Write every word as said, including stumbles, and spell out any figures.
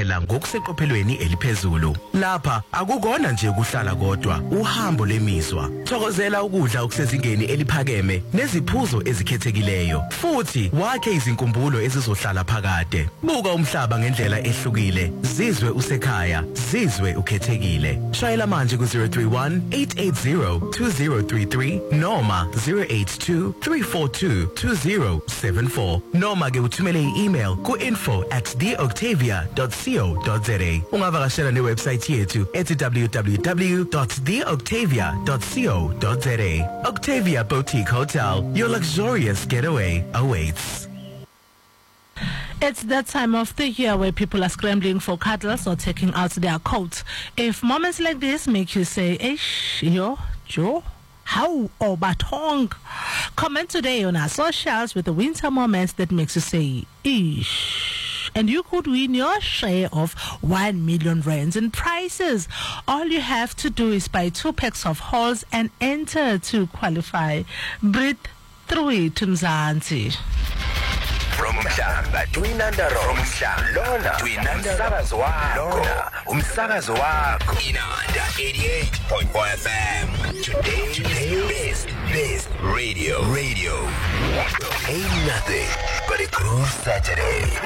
ukushayela ngokuseqophelweni eliphezulu. Lapha akukona nje ukuhlala kodwa, uhambo lemizwa. Thokozela ukudla okusezingeni eliphakeme neziphuzo ezikhethekileyo. Futhi wakhe izinkumbulo ezizohlala phakade. Buka umhlaba ngendlela ehlukile. Zizwe usekhaya, zizwe ukhethekile. Shayela manje ku zero three one eight eight zero two zero three three noma zero eight two three four two two zero seven four noma ke uthumele i-email ku info at the octavia dot co dot za. Ungavakashela ne-website yethu ethi w w w dot the octavia dot co dot za. Octavia Boutique Hotel, your luxurious getaway awaits. It's that time of the year where people are scrambling for cuddles or taking out their coats. If moments like this make you say, Eish, yo, Joe, how or batong? Comment today on our socials with the winter moments that makes you say, Ish. And you could win your share of one million rands in prizes. All you have to do is buy two packs of Halls and enter to qualify. Breathe through it, Mzansi. From Mhlanga to Inandaro, from Mhlanga to Inandaro, Lona, umsakazo wako. Inanda eighty-eight point four F M. Today's best, best radio, radio. Ain't nothing but a cool Saturday.